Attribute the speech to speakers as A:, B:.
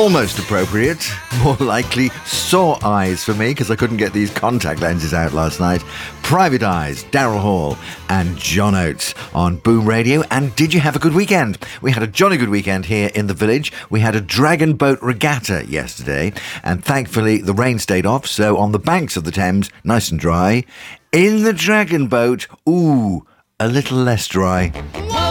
A: almost appropriate. More likely sore eyes for me because I couldn't get these contact lenses out last night. Private Eyes, Daryl Hall and John Oates on Boom Radio. And did you have a good weekend? We had a jolly good weekend here in the village. We had a dragon boat regatta yesterday and thankfully the rain stayed off, so on the banks of the Thames, nice and dry. In the dragon boat, a little less dry.